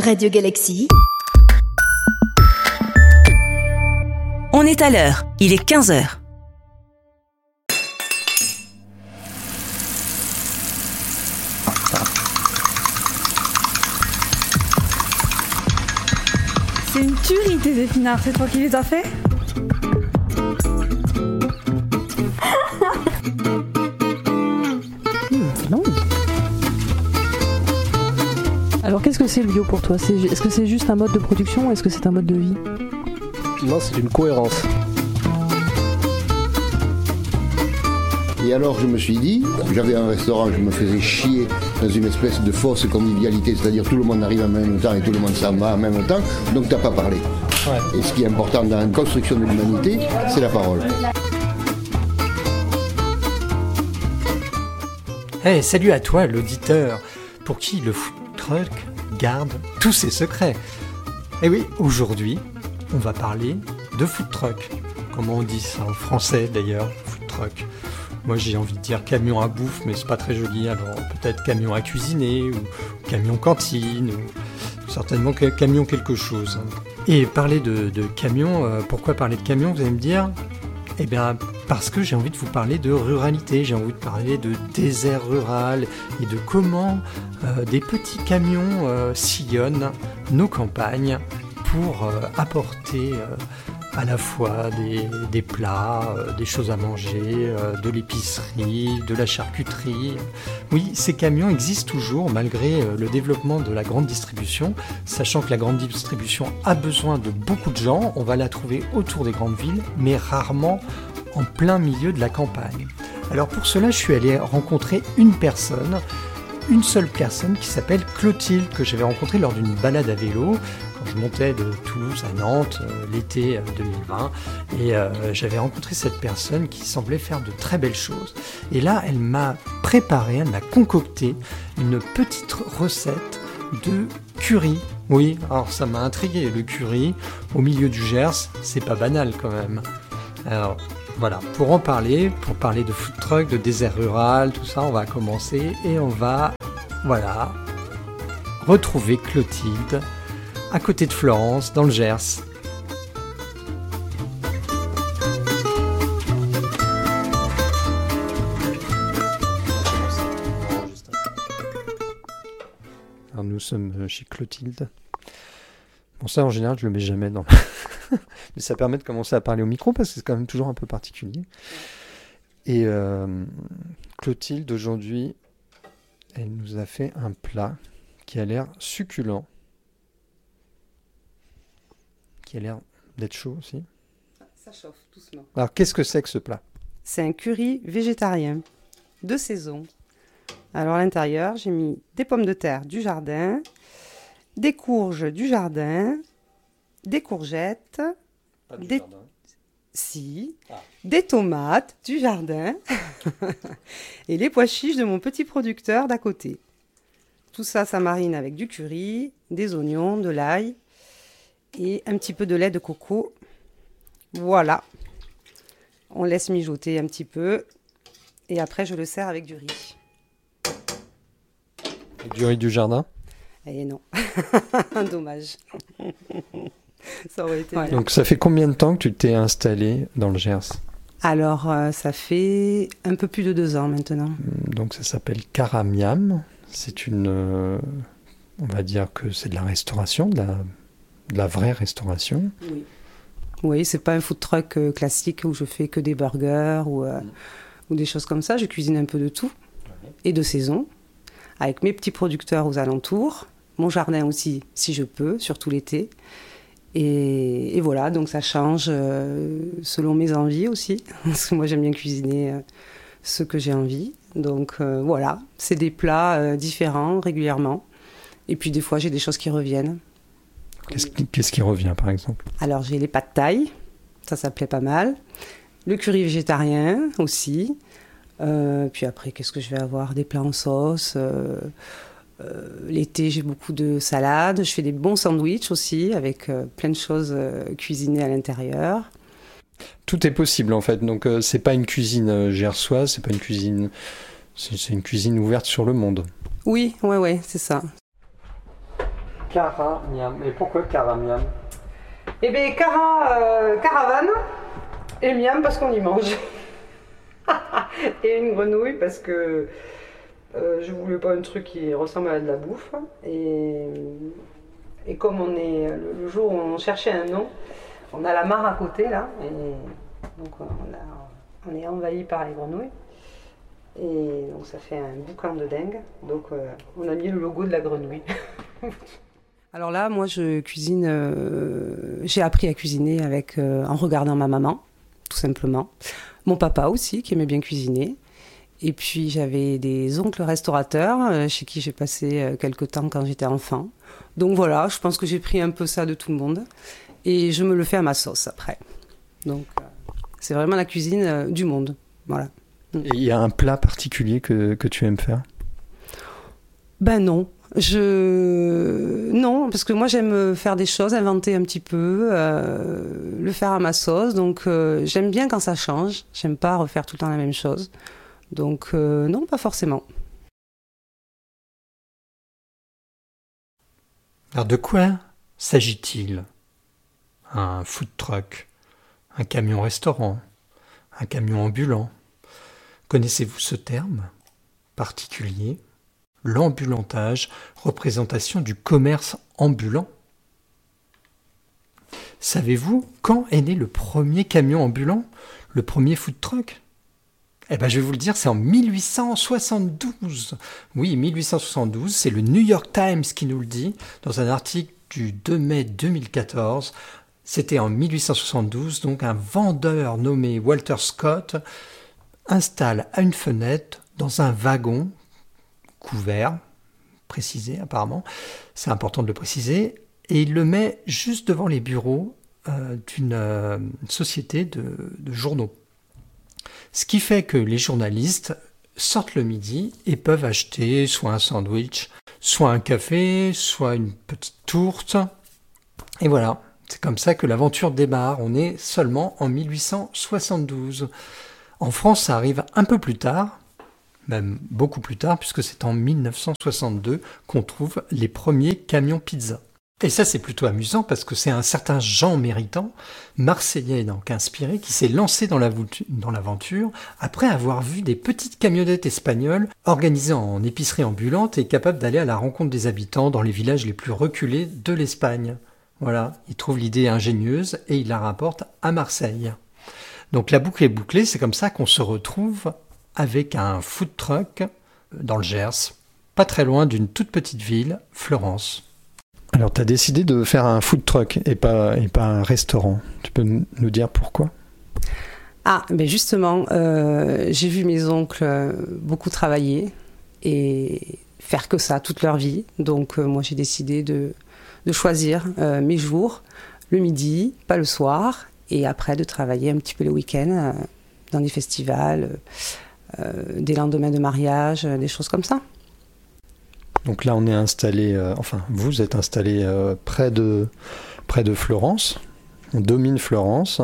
Radio Galaxy. On est à l'heure, il est 15h. C'est une tuerie tes épinards, c'est toi qui les as fait ? Non. Alors qu'est-ce que c'est le bio pour toi ? Est-ce que c'est juste un mode de production ou est-ce que c'est un mode de vie ? Non, c'est une cohérence. Et alors je me suis dit, j'avais un restaurant, je me faisais chier dans une espèce de fausse convivialité, c'est-à-dire tout le monde arrive en même temps et tout le monde s'en va en même temps, donc t'as pas parlé. Ouais. Et ce qui est important dans la construction de l'humanité, c'est la parole. Hey, salut à toi l'auditeur, pour qui le food truck garde tous ses secrets. Et oui, aujourd'hui, on va parler de food truck. Comment on dit ça en français d'ailleurs, food truck ? Moi j'ai envie de dire camion à bouffe, mais c'est pas très joli, alors peut-être camion à cuisiner, ou camion cantine, ou certainement camion quelque chose. Et parler de camion, pourquoi parler de camion, vous allez me dire ? Eh bien parce que j'ai envie de vous parler de ruralité, j'ai envie de parler de désert rural et de comment des petits camions sillonnent nos campagnes pour apporter à la fois des plats, des choses à manger, de l'épicerie, de la charcuterie. Oui, ces camions existent toujours malgré le développement de la grande distribution, sachant que la grande distribution a besoin de beaucoup de gens. On va la trouver autour des grandes villes, mais rarement en plein milieu de la campagne. Alors pour cela, je suis allé rencontrer une seule personne qui s'appelle Clotilde, que j'avais rencontrée lors d'une balade à vélo quand je montais de Toulouse à Nantes l'été 2020, et j'avais rencontré cette personne qui semblait faire de très belles choses. Et là, elle m'a concocté une petite recette de curry. Oui, alors ça m'a intrigué, le curry au milieu du Gers, c'est pas banal quand même. Alors voilà, pour parler de food truck, de désert rural, tout ça, on va commencer et on va, retrouver Clotilde à côté de Florence, dans le Gers. Alors nous sommes chez Clotilde. Bon, ça en général je le mets jamais dans mais ça permet de commencer à parler au micro parce que c'est quand même toujours un peu particulier. Et Clotilde aujourd'hui, elle nous a fait un plat qui a l'air succulent, qui a l'air d'être chaud aussi. Ça chauffe doucement. Alors qu'est-ce que c'est que ce plat ? C'est un curry végétarien de saison. Alors à l'intérieur, j'ai mis des pommes de terre du jardin, des courges du jardin, des courgettes, des tomates du jardin et les pois chiches de mon petit producteur d'à côté. Tout ça, ça marine avec du curry, des oignons, de l'ail et un petit peu de lait de coco. Voilà. On laisse mijoter un petit peu et après je le sers avec du riz. Du riz du jardin ? Eh non, dommage. Ça aurait été bien. Donc ça fait combien de temps que tu t'es installé dans le Gers ? Alors ça fait un peu plus de 2 ans maintenant. Donc ça s'appelle Karamiam. C'est on va dire que c'est de la restauration, de la vraie restauration. Oui. Oui, c'est pas un food truck classique où je fais que des burgers ou des choses comme ça. Je cuisine un peu de tout et de saison avec mes petits producteurs aux alentours. Mon jardin aussi, si je peux, surtout l'été. Et voilà, donc ça change selon mes envies aussi. Parce que moi, j'aime bien cuisiner ce que j'ai envie. Donc voilà, c'est des plats différents régulièrement. Et puis des fois, j'ai des choses qui reviennent. Qu'est-ce qui revient, par exemple ? Alors, j'ai les pâtes thaï, ça plaît pas mal. Le curry végétarien aussi. Puis après, qu'est-ce que je vais avoir ? Des plats en sauce. L'été, j'ai beaucoup de salades. Je fais des bons sandwichs aussi, avec plein de choses cuisinées à l'intérieur. Tout est possible, en fait. Donc, c'est pas une cuisine gersoise, c'est pas une cuisine... C'est une cuisine ouverte sur le monde. Oui, ouais, c'est ça. Cara Miam. Et pourquoi Cara Miam? Eh bien, caravane et miam parce qu'on y mange. Et une grenouille parce que je voulais pas un truc qui ressemble à de la bouffe. Et comme on est le jour où on cherchait un nom, on a la mare à côté là, et donc on est envahi par les grenouilles. Et donc ça fait un boucan de dingue. Donc on a mis le logo de la grenouille. Alors là, moi je cuisine, j'ai appris à cuisiner en regardant ma maman, tout simplement. Mon papa aussi, qui aimait bien cuisiner. Et puis j'avais des oncles restaurateurs, chez qui j'ai passé quelques temps quand j'étais enfant. Donc voilà, je pense que j'ai pris un peu ça de tout le monde. Et je me le fais à ma sauce après. Donc c'est vraiment la cuisine du monde. Voilà. Et il y a un plat particulier que tu aimes faire? Ben non. Non, parce que moi j'aime faire des choses, inventer un petit peu, le faire à ma sauce. Donc j'aime bien quand ça change. J'aime pas refaire tout le temps la même chose. Donc non, pas forcément. Alors de quoi s'agit-il? Un food truck, un camion-restaurant, un camion ambulant. Connaissez-vous ce terme particulier? L'ambulantage, représentation du commerce ambulant. Savez-vous quand est né le premier camion ambulant, le premier food truck? Eh bien, je vais vous le dire, c'est en 1872. Oui, 1872, c'est le New York Times qui nous le dit, dans un article du 2 mai 2014. C'était en 1872, donc un vendeur nommé Walter Scott installe à une fenêtre, dans un wagon couvert, précisé apparemment, c'est important de le préciser, et il le met juste devant les bureaux d'une société de journaux. Ce qui fait que les journalistes sortent le midi et peuvent acheter soit un sandwich, soit un café, soit une petite tourte. Et voilà, c'est comme ça que l'aventure démarre. On est seulement en 1872. En France, ça arrive un peu plus tard, même beaucoup plus tard, puisque c'est en 1962 qu'on trouve les premiers camions pizza. Et ça, c'est plutôt amusant parce que c'est un certain Jean Méritant, marseillais donc inspiré, qui s'est lancé dans l'aventure après avoir vu des petites camionnettes espagnoles organisées en épicerie ambulante et capables d'aller à la rencontre des habitants dans les villages les plus reculés de l'Espagne. Voilà, il trouve l'idée ingénieuse et il la rapporte à Marseille. Donc la boucle est bouclée, c'est comme ça qu'on se retrouve avec un food truck dans le Gers, pas très loin d'une toute petite ville, Fleurance. Alors, tu as décidé de faire un food truck et pas un restaurant. Tu peux nous dire pourquoi? Ah, ben justement, j'ai vu mes oncles beaucoup travailler et faire que ça toute leur vie. Donc, moi, j'ai décidé de choisir mes jours, le midi, pas le soir, et après de travailler un petit peu le week-end dans des festivals, des lendemains de mariage, des choses comme ça. Donc là, on est installé, vous êtes installé près de Fleurance. On domine Fleurance.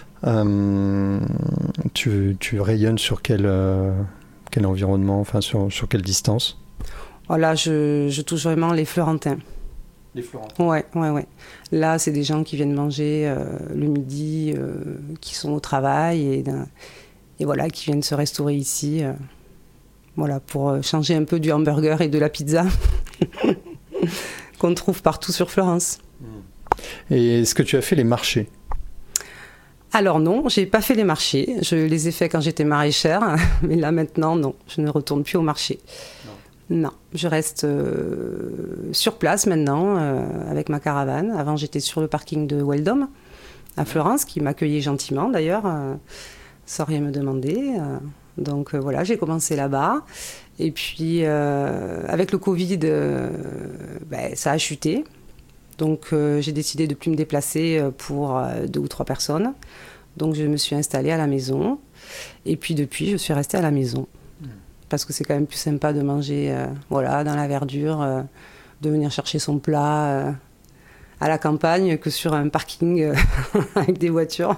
Tu rayonnes sur quel environnement, enfin sur quelle distance? Oh là, je touche vraiment les Florentins. Les Florentins. Ouais. Là, c'est des gens qui viennent manger le midi, qui sont au travail et voilà, qui viennent se restaurer ici. Voilà, pour changer un peu du hamburger et de la pizza qu'on trouve partout sur Fleurance. Et est-ce que tu as fait les marchés? Alors non, j'ai pas fait les marchés. Je les ai faits quand j'étais maraîchère, mais là maintenant, non, je ne retourne plus au marché. Non, je reste sur place maintenant avec ma caravane. Avant, j'étais sur le parking de Weldom à Fleurance, qui m'accueillait gentiment d'ailleurs, sans rien me demander. Donc voilà, j'ai commencé là-bas. Et puis, avec le Covid, ça a chuté. Donc, j'ai décidé de ne plus me déplacer pour 2 ou 3 personnes. Donc, je me suis installée à la maison. Et puis, depuis, je suis restée à la maison. Parce que c'est quand même plus sympa de manger dans la verdure, de venir chercher son plat à la campagne que sur un parking avec des voitures.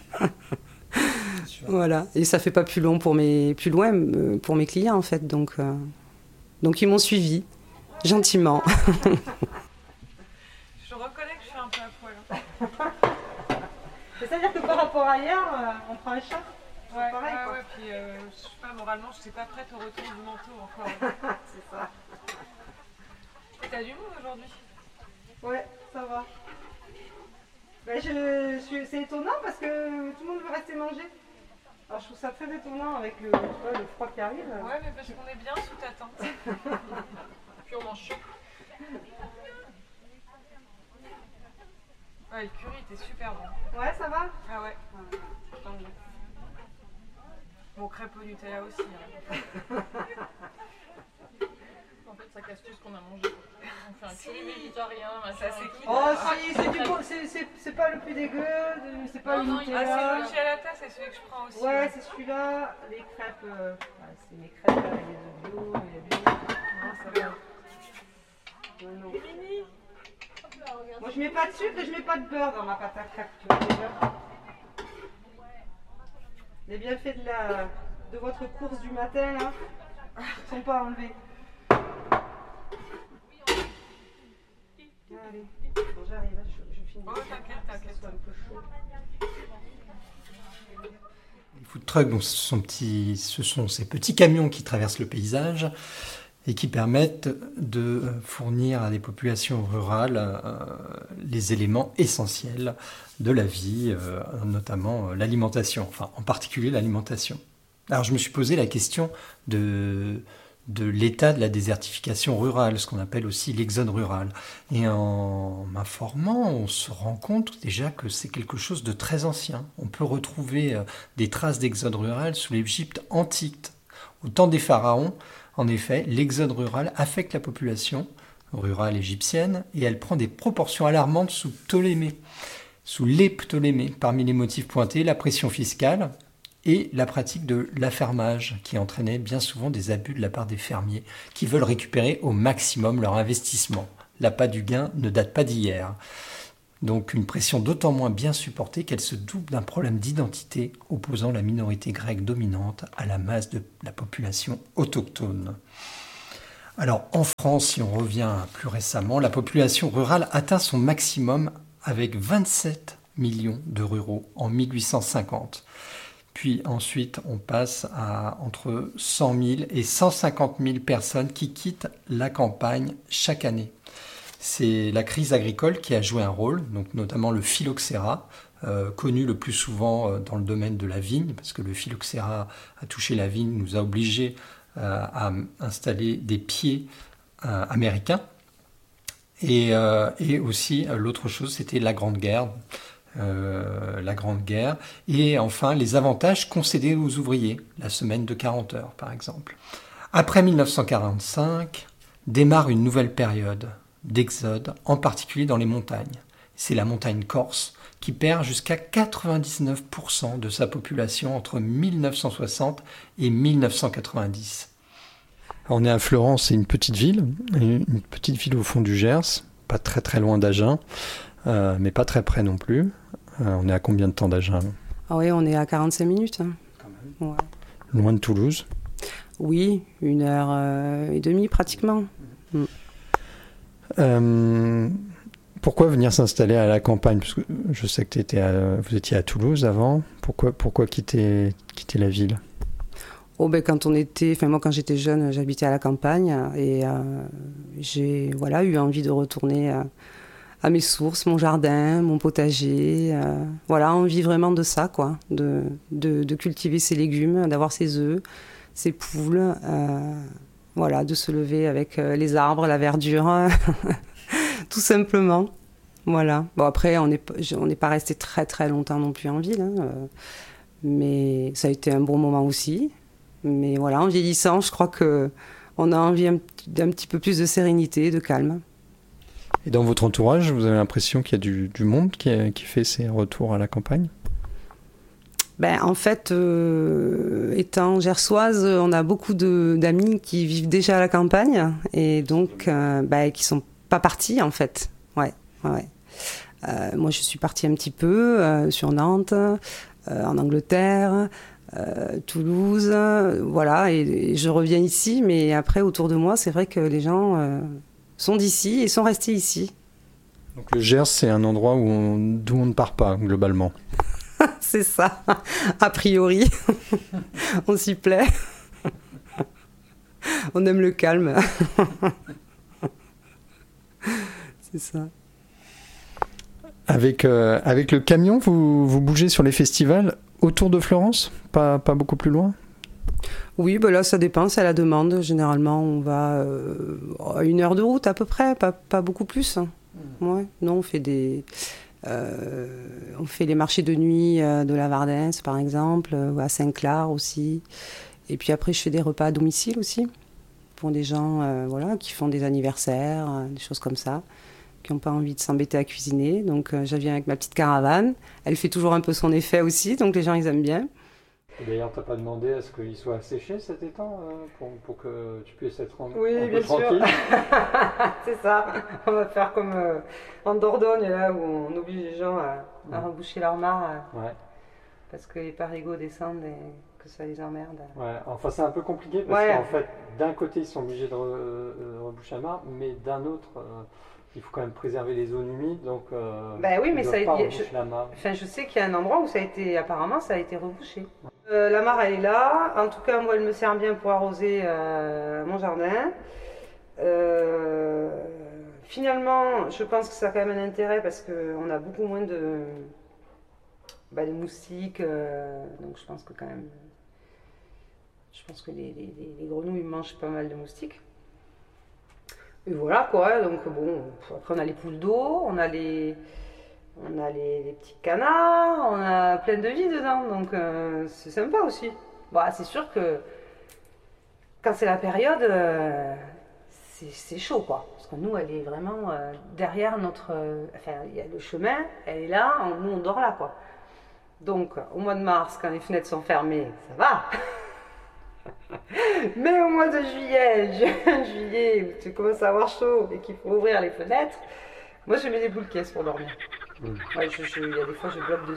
Voilà, et ça fait pas plus loin pour mes clients en fait, donc ils m'ont suivi gentiment. un peu à poil. C'est-à-dire que par rapport à hier, on prend un chat. Ouais, pareil, quoi. ouais, puis je sais pas, moralement, je suis pas prête au retour du manteau encore. C'est ça. Et t'as du monde aujourd'hui? Ouais, ça va. Ben, c'est étonnant parce que tout le monde veut rester manger. Alors je trouve ça très étonnant avec le froid qui arrive. Ouais, mais parce qu'on est bien sous ta tente. Puis on mange chaud. Ouais, le curry était super bon. Ouais, ça va. Ah ouais. Tant mieux. Mon crêpe au Nutella aussi. Hein. En fait, ça casse tout ce qu'on a mangé. On fait un curry végétarien, ça c'est qui? Oh si, c'est du bon, c'est pas le plus dégueu, c'est pas le Nutella. Ah, c'est le ciabatta, c'est celui que je prends aussi. Ouais, c'est celui-là. Les crêpes, c'est mes crêpes là, il y a de bio, il y a bio. Non, ça va. Non. Moi je mets pas de sucre et je mets pas de beurre dans ma pâte à crêpes, tu vois déjà. Les bienfaits de votre course du matin là, ne sont pas enlevés. Allez, bon, j'arrive, je finis. Oh, t'inquiète. Un peu chaud. Les food trucks, donc, ce sont ces petits camions qui traversent le paysage et qui permettent de fournir à des populations rurales les éléments essentiels de la vie, notamment l'alimentation, enfin en particulier l'alimentation. Alors je me suis posé la question de l'état de la désertification rurale, ce qu'on appelle aussi l'exode rural. Et en m'informant, on se rend compte déjà que c'est quelque chose de très ancien. On peut retrouver des traces d'exode rural sous l'Égypte antique. Au temps des pharaons, en effet, l'exode rural affecte la population rurale égyptienne et elle prend des proportions alarmantes sous Ptolémée. Sous les Ptolémées, parmi les motifs pointés, la pression fiscale et la pratique de l'affermage qui entraînait bien souvent des abus de la part des fermiers qui veulent récupérer au maximum leur investissement. L'appât du gain ne date pas d'hier. Donc une pression d'autant moins bien supportée qu'elle se double d'un problème d'identité opposant la minorité grecque dominante à la masse de la population autochtone. Alors en France, si on revient plus récemment, la population rurale atteint son maximum avec 27 millions de ruraux en 1850. Puis ensuite, on passe à entre 100 000 et 150 000 personnes qui quittent la campagne chaque année. C'est la crise agricole qui a joué un rôle, donc notamment le phylloxéra, connu le plus souvent dans le domaine de la vigne, parce que le phylloxéra a touché la vigne, nous a obligés à installer des pieds américains. Et aussi, l'autre chose, c'était la Grande Guerre. Et enfin les avantages concédés aux ouvriers, la semaine de 40 heures par exemple. Après 1945, démarre une nouvelle période d'exode, en particulier dans les montagnes. C'est la montagne corse qui perd jusqu'à 99% de sa population entre 1960 et 1990. On est à Florence, c'est une petite ville au fond du Gers, pas très très loin d'Agen. Mais pas très près non plus. On est à combien de temps d'Agen? Ah oui, on est à 45 minutes. Hein. Quand même. Ouais. Loin de Toulouse? Oui, 1h30 pratiquement. Pourquoi venir s'installer à la campagne? Parce que je sais que vous étiez à Toulouse avant. Pourquoi quitter la ville? Moi quand j'étais jeune, j'habitais à la campagne et j'ai eu envie de retourner à mes sources, mon jardin, mon potager. Envie vraiment de ça, quoi, de cultiver ses légumes, d'avoir ses œufs, ses poules, de se lever avec les arbres, la verdure, tout simplement. Voilà. Bon, après, on n'est pas resté très très longtemps non plus en ville, mais ça a été un bon moment aussi. Mais voilà, en vieillissant, je crois qu'on a envie d'un petit peu plus de sérénité, de calme. Et dans votre entourage, vous avez l'impression qu'il y a du monde qui fait ses retours à la campagne? En fait, étant gersoise, on a beaucoup d'amis qui vivent déjà à la campagne et donc qui ne sont pas partis en fait. Ouais. Moi, je suis partie un petit peu sur Nantes, en Angleterre, Toulouse, et je reviens ici, mais après, autour de moi, c'est vrai que les gens sont d'ici et sont restés ici. Donc le Gers, c'est un endroit d'où on ne part pas, globalement. C'est ça, a priori. On s'y plaît. On aime le calme. C'est ça. Avec le camion, vous bougez sur les festivals autour de Florence, pas beaucoup plus loin? Oui, ben là ça dépend, c'est à la demande. Généralement on va à 1 heure de route à peu près, pas beaucoup plus. Ouais. Non, on fait les marchés de nuit de la Vardens par exemple, ou à Saint-Clar aussi. Et puis après je fais des repas à domicile aussi, pour des gens qui font des anniversaires, des choses comme ça, qui n'ont pas envie de s'embêter à cuisiner. Donc je viens avec ma petite caravane, elle fait toujours un peu son effet aussi, donc les gens ils aiment bien. D'ailleurs, t'as pas demandé à ce qu'il soit asséché cet étang pour que tu puisses être un peu bien tranquille. C'est ça. On va faire comme en Dordogne, là, où on oblige les gens à reboucher leur mare parce que les parigots descendent et que ça les emmerde. Ouais, enfin c'est un peu compliqué parce qu'en fait, d'un côté, ils sont obligés de reboucher la mare, mais d'un autre, il faut quand même préserver les zones humides, donc oui, mais ça a été. La mare. Enfin, je sais qu'il y a un endroit où apparemment, ça a été rebouché. La mare, elle est là. En tout cas, moi, elle me sert bien pour arroser mon jardin. Finalement, je pense que ça a quand même un intérêt parce qu'on a beaucoup moins de moustiques. Donc, je pense que quand même, les grenouilles mangent pas mal de moustiques. Et voilà quoi. Donc bon, après on a les poules d'eau, on a les petits canards, on a plein de vie dedans, donc c'est sympa aussi. C'est sûr que quand c'est la période, c'est chaud quoi. Parce que nous, elle est vraiment derrière notre... il y a le chemin, elle est là, nous on dort là quoi. Donc au mois de mars, quand les fenêtres sont fermées, ça va. Mais au mois de juillet, où tu commences à avoir chaud et qu'il faut ouvrir les fenêtres, moi je mets des boules caisses pour dormir. Il y a des fois je bloque